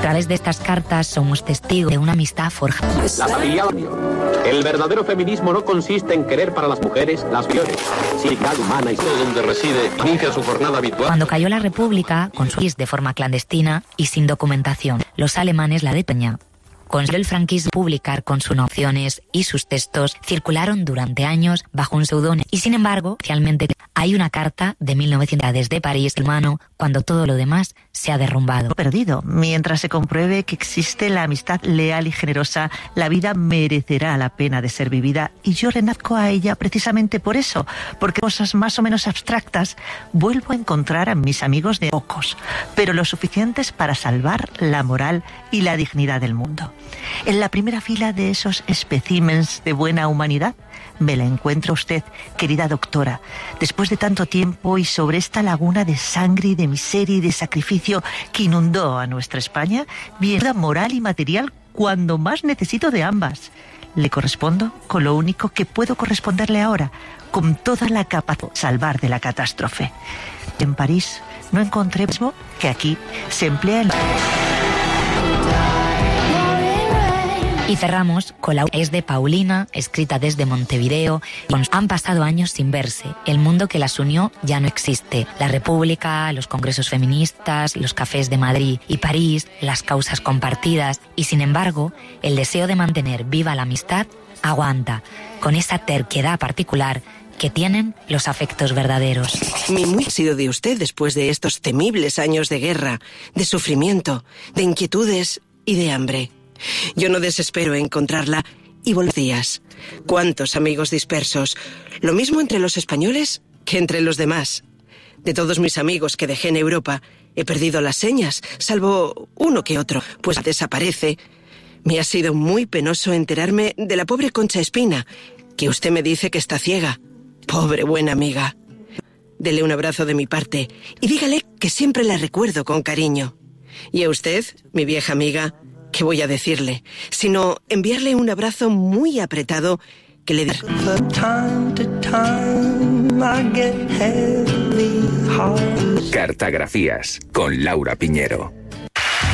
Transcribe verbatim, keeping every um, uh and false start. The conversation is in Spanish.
través de estas cartas somos testigos de una amistad forjada. La familia El verdadero feminismo no consiste en querer para las mujeres las flores, dignidad humana y todo donde reside inicia su jornada habitual. Cuando cayó la República, con su de forma clandestina y sin documentación, los alemanes la detenían. Consiguió el franquismo publicar con sus nociones y sus textos circularon durante años bajo un seudónimo. Y sin embargo, oficialmente hay una carta de mil novecientos desde París, hermano, cuando todo lo demás se ha derrumbado. Perdido. Mientras se compruebe que existe la amistad leal y generosa, la vida merecerá la pena de ser vivida. Y yo renazco a ella precisamente por eso, porque cosas más o menos abstractas vuelvo a encontrar a mis amigos de pocos, pero lo suficientes para salvar la moral y la dignidad del mundo. En la primera fila de esos especímenes de buena humanidad me la encuentro usted, querida doctora, después de tanto tiempo y sobre esta laguna de sangre y de miseria y de sacrificio que inundó a nuestra España, vida moral y material cuando más necesito de ambas. Le correspondo con lo único que puedo corresponderle ahora, con toda la capacidad de salvar de la catástrofe. En París no encontré mismo que aquí se emplea el... Y cerramos con la es de Paulina, escrita desde Montevideo. Han pasado años sin verse. El mundo que las unió ya no existe. La República, los congresos feministas, los cafés de Madrid y París, las causas compartidas. Y sin embargo, el deseo de mantener viva la amistad aguanta, con esa terquedad particular que tienen los afectos verdaderos. Mi muy ha sido de usted después de estos temibles años de guerra, de sufrimiento, de inquietudes y de hambre. Yo no desespero en encontrarla y volver días. Cuántos amigos dispersos. Lo mismo entre los españoles que entre los demás. De todos mis amigos que dejé en Europa, he perdido las señas, salvo uno que otro, pues desaparece. Me ha sido muy penoso enterarme de la pobre Concha Espina, que usted me dice que está ciega. Pobre buena amiga. Dele un abrazo de mi parte y dígale que siempre la recuerdo con cariño. Y a usted, mi vieja amiga, ¿qué voy a decirle? Sino enviarle un abrazo muy apretado que le dé. Cartografías con Laura Piñero.